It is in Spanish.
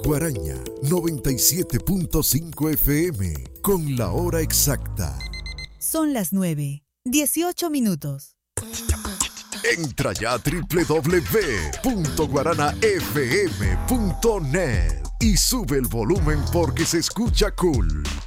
Guaraña 97.5 FM con la hora exacta. Son las 9:18. Entra ya a www.guaranafm.net y sube el volumen porque se escucha cool.